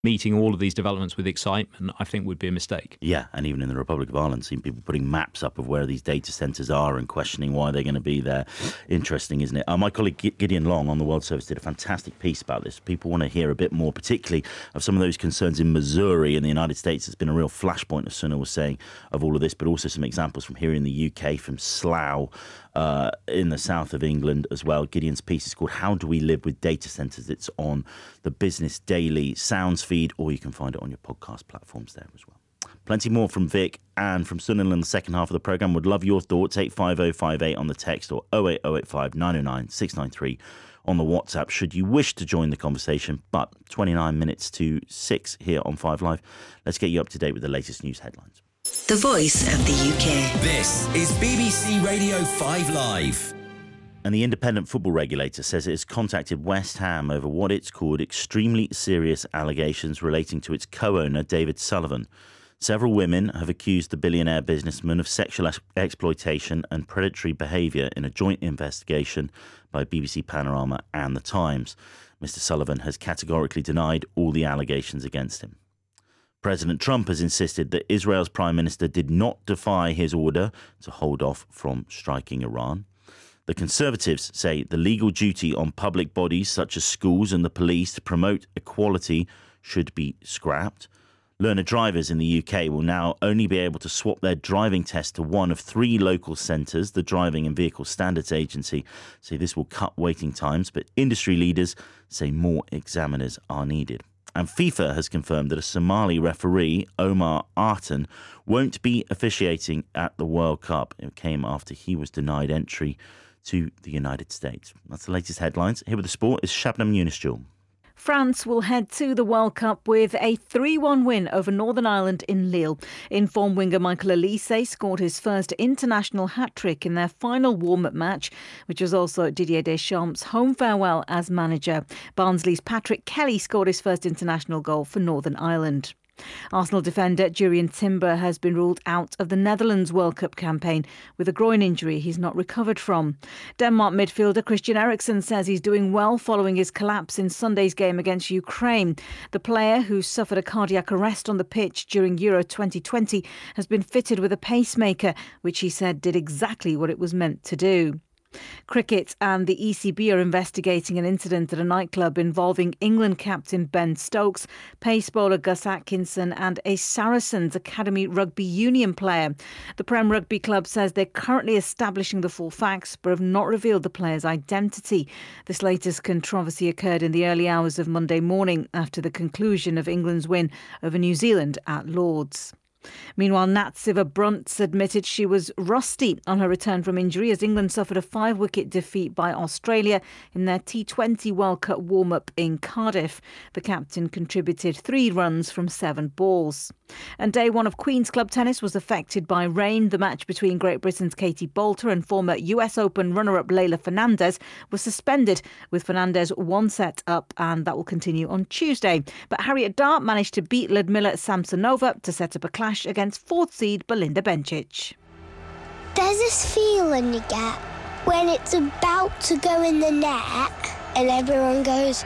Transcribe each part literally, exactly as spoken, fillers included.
meeting all of these developments with excitement, I think would be a mistake. Yeah, and even in the Republic of Ireland, seeing people putting maps up of where these data centres are and questioning why they're going to be there. Interesting, isn't it? Uh, my colleague Gideon Long on the World Service did a fantastic piece about this. People want to hear a bit more, particularly of some of those concerns in Missouri in the United States. It's been a real flashpoint, as Sunil was saying, of all of this, but also some examples from here in the U K, from Slough, Uh, in the south of England as well. Gideon's piece is called How Do We Live with Data Centres? It's on the Business Daily Sounds feed, or you can find it on your podcast platforms there as well. Plenty more from Vic and from Sunil in the second half of the programme. Would love your thoughts. eight five oh five eight on the text or oh eight oh eight five nine oh nine six nine three on the WhatsApp should you wish to join the conversation. But twenty-nine minutes to six here on Five Live. Let's get you up to date with the latest news headlines. The Voice of the U K. This is B B C Radio five Live. And the independent football regulator says it has contacted West Ham over what it's called extremely serious allegations relating to its co-owner, David Sullivan. Several women have accused the billionaire businessman of sexual ex- exploitation and predatory behaviour in a joint investigation by B B C Panorama and The Times. Mister Sullivan has categorically denied all the allegations against him. President Trump has insisted that Israel's Prime Minister did not defy his order to hold off from striking Iran. The Conservatives say the legal duty on public bodies such as schools and the police to promote equality should be scrapped. Learner drivers in the U K will now only be able to swap their driving test to one of three local centres. The Driving and Vehicle Standards Agency say this will cut waiting times, but industry leaders say more examiners are needed. And FIFA has confirmed that a Somali referee, Omar Artan, won't be officiating at the World Cup. It came after he was denied entry to the United States. That's the latest headlines. Here with the sport is Shabnam Yunus-Jul. France will head to the World Cup with a three one win over Northern Ireland in Lille. Informed winger Michael Olise scored his first international hat-trick in their final warm-up match, which was also Didier Deschamps' home farewell as manager. Barnsley's Patrick Kelly scored his first international goal for Northern Ireland. Arsenal defender Jurrien Timber has been ruled out of the Netherlands World Cup campaign with a groin injury he's not recovered from. Denmark midfielder Christian Eriksen says he's doing well following his collapse in Sunday's game against Ukraine. The player, who suffered a cardiac arrest on the pitch during Euro twenty twenty, has been fitted with a pacemaker, which he said did exactly what it was meant to do. Cricket and the E C B are investigating an incident at a nightclub involving England captain Ben Stokes, pace bowler Gus Atkinson and a Saracens Academy rugby union player. The Prem Rugby Club says they're currently establishing the full facts but have not revealed the player's identity. This latest controversy occurred in the early hours of Monday morning after the conclusion of England's win over New Zealand at Lord's. Meanwhile, Nat Sciver-Bruntz admitted she was rusty on her return from injury as England suffered a five-wicket defeat by Australia in their T twenty World Cup warm-up in Cardiff. The captain contributed three runs from seven balls. And day one of Queen's Club tennis was affected by rain. The match between Great Britain's Katie Boulter and former U S Open runner-up Leylah Fernandez was suspended, with Fernandez one set up, and that will continue on Tuesday. But Harriet Dart managed to beat Ludmila Samsonova to set up a clash against fourth seed Belinda Bencic. There's this feeling you get when it's about to go in the net and everyone goes,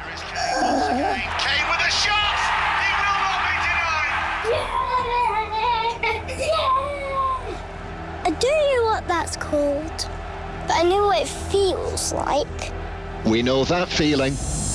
Kane with a shot! He will not be denied! Yeah! Yeah! I don't know what that's called, but I know what it feels like. We know that feeling.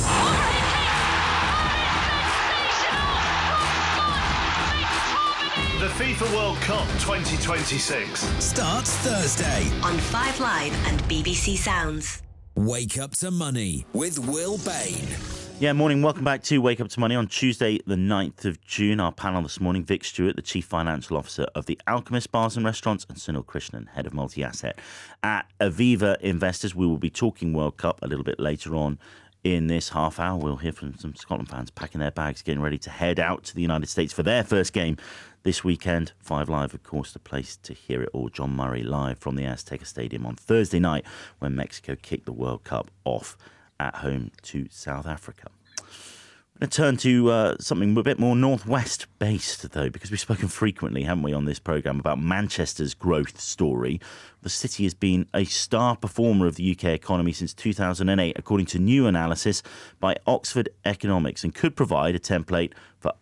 The FIFA World Cup twenty twenty-six starts Thursday on Five Live and B B C Sounds. Wake Up to Money with Will Bain. Yeah, morning. Welcome back to Wake Up to Money on Tuesday, the ninth of June. Our panel this morning, Vic Stewart, the Chief Financial Officer of the Alchemist Bars and Restaurants, and Sunil Krishnan, Head of Multi-Asset at Aviva Investors. We will be talking World Cup a little bit later on in this half hour. We'll hear from some Scotland fans packing their bags, getting ready to head out to the United States for their first game this weekend. Five Live, of course, the place to hear it all. John Murray live from the Azteca Stadium on Thursday night when Mexico kicked the World Cup off at home to South Africa. going to turn to uh, something a bit more northwest based, though, because we've spoken frequently, haven't we, on this programme about Manchester's growth story. The city has been a star performer of the U K economy since two thousand eight, according to new analysis by Oxford Economics, and could provide a template for